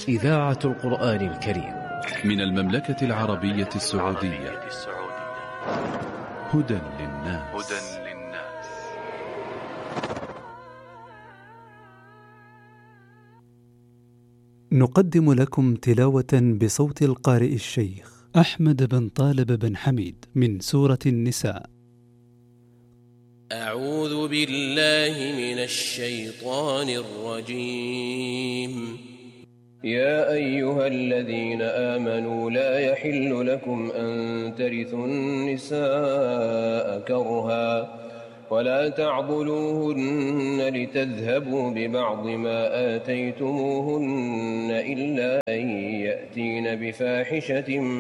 إذاعة القرآن الكريم من المملكة العربية السعودية. هدى للناس. نقدم لكم تلاوة بصوت القارئ الشيخ أحمد بن طالب بن حميد من سورة النساء. أعوذ بالله من الشيطان الرجيم. يا أيها الذين آمنوا لا يحل لكم أن ترثوا النساء كرها ولا تعضلوهن لتذهبوا ببعض ما آتيتموهن إلا أن يأتين بفاحشة